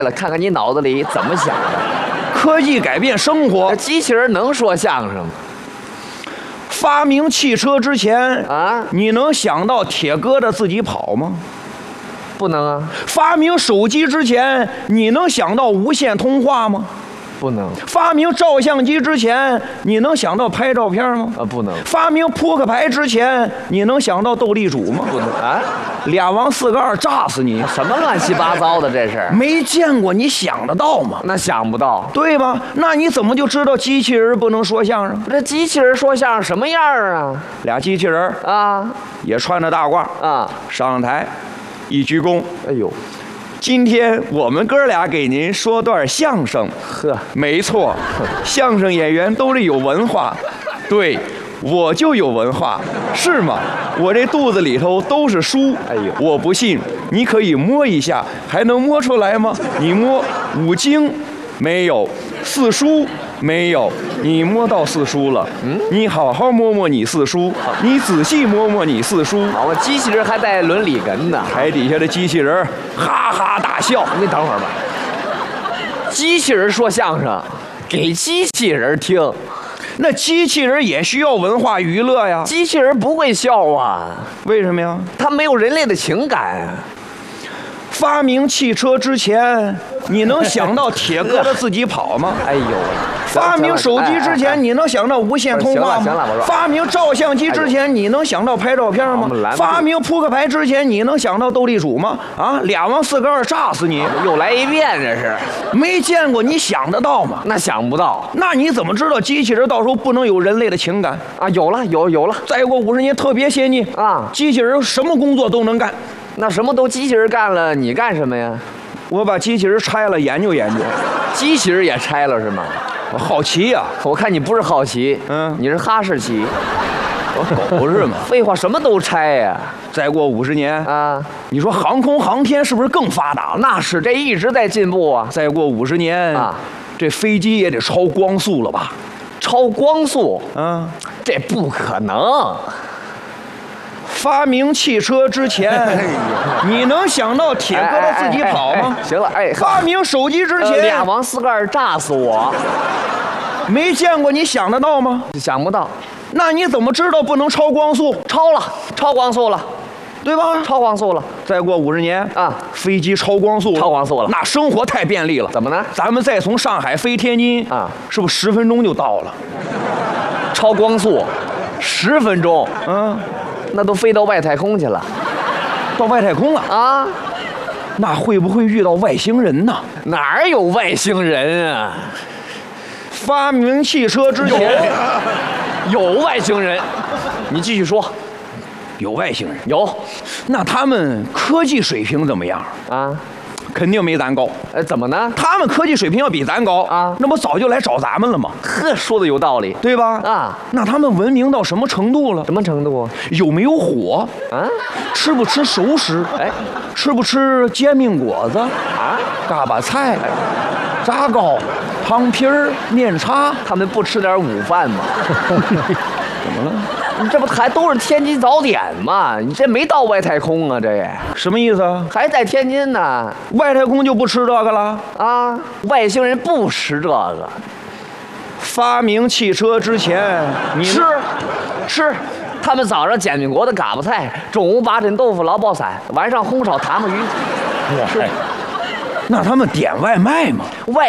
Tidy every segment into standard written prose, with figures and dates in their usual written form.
了，看看你脑子里怎么想的。 科技改变生活这，机器人能说相声吗？ 发明汽车之前啊， 你能想到铁疙瘩自己跑吗？ 不能啊， 发明手机之前，你能想到无线通话吗？ 不能发明照相机之前，你能想到拍照片吗？ 啊，不能发明扑克牌之前，你能想到斗地主吗？ 不能啊！ 俩王四个二，炸死你！ 什么乱七八糟的这是？ 没见过，你想得到吗？ 那想不到， 对吧？那你怎么就知道机器人不能说相声？ 这机器人说相声什么样啊？ 俩机器人啊也穿着大褂啊！ 上台，一鞠躬。 哎呦， 今天我们哥俩给您说段相声。 呵， 没错，相声演员都是有文化。对，我就有文化，是吗？我这肚子里头都是书。 哎呦我不信，你可以摸一下，还能摸出来吗？你摸五经没有，四书没有，你摸到四书了。你好好摸摸你四书，你仔细摸摸你四书。 好嘛，机器人还带伦理哏呢。 台底下的机器人哈哈大笑。 你等会儿吧，机器人说相声，给机器人听， 那机器人也需要文化娱乐呀？ 机器人不会笑啊， 为什么呀？ 它没有人类的情感啊。 发明汽车之前，你能想到铁疙瘩自己跑吗？ 哎呦， 发明手机之前，你能想到无线通话吗？ 行了我说发明照相机之前，你能想到拍照片吗我们拦？不住发明扑克牌之前，你能想到斗地主吗？啊，俩王四个二，炸死你！ 又来一遍，这是？ 没见过，你想得到吗？ 那想不到那你怎么知道机器人到时候不能有人类的情感？ 啊！有了，有了再过50年特别先进啊！ 机器人什么工作都能干。 那什么都机器人干了，你干什么呀？ 我把机器人拆了研究研究， 机器人也拆了是吗？ 我好奇呀、 我看你不是好奇，你是哈士奇。 我狗是吗？ 废话，什么都拆呀！ 再过50年啊， 你说航空航天是不是更发达了？ 那是，这一直在进步啊！ 再过50年啊， 这飞机也得超光速了吧？ 超光速， 啊， 这不可能。 发明汽车之前，你能想到铁疙瘩自己跑吗？ 行了， 发明手机之前， 俩王四个二，炸死我！ 没见过，你想得到吗？ 想不到， 那你怎么知道不能超光速？ 超了，超光速了， 对吧？ 超光速了再过50年啊， 飞机超光速了， 超光速了， 那生活太便利了。 怎么呢？ 咱们再从上海飞天津啊， 是不是10分钟就到了？ 超光速，10分钟，那都飞到外太空去了， 到外太空了啊？ 那会不会遇到外星人呢？ 哪儿有外星人啊？ 发明汽车之前有外星人，你继续说。 有外星人， 有， 那他们科技水平怎么样？ 啊？ 肯定没咱高。 怎么呢？ 他们科技水平要比咱高啊， 那不早就来找咱们了吗？ 呵，说的有道理， 对吧？ 啊， 那他们文明到什么程度了？ 什么程度啊？ 有没有火？ 啊？ 吃不吃熟食？ 哎， 吃不吃煎饼果子？ 啊？ 嘎巴菜、炸糕、汤皮儿、面茶？ 他们不吃点午饭吗？ 怎么了？ 你这不还都是天津早点吗？你这没到外太空啊，这什么意思啊？ 还在天津呢。 外太空就不吃这个了？ 啊，外星人不吃这个。 发明汽车之前，你吃，他们早上煎饼果子、嘎巴菜，中午八珍豆腐、老爆散，晚上红烧塔木鱼。 是，那他们点外卖吗？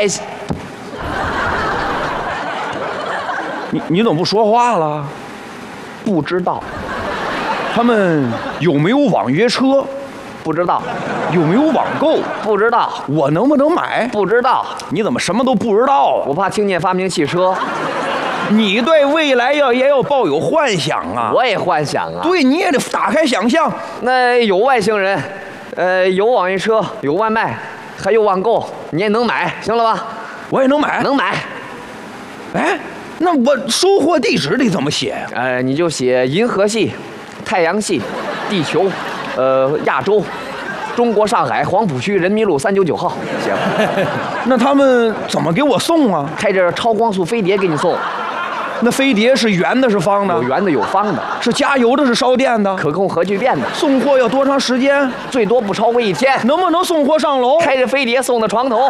你怎么不说话了？ 不知道。 他们有没有网约车？ 不知道。 有没有网购？ 不知道。 我能不能买？ 不知道。 你怎么什么都不知道啊？ 我怕听见发明汽车。 你对未来也要抱有幻想啊！ 我也幻想啊。 对，你也得打开想象。 那有外星人，有网约车，有外卖，还有网购，你也能买，行了吧？ 我也能买。 能买。 哎，那我收货地址得怎么写呀？ 你就写银河系、太阳系、地球，亚洲。中国上海黄浦区人民路399号，行。 那他们怎么给我送啊？ 开着超光速飞碟给你送。 那飞碟是圆的，是方的？ 有圆的，有方的。 是加油的，是烧电的？ 可控核聚变的。 送货要多长时间？ 最多不超过1天。 能不能送货上楼？ 开着飞碟送到床头。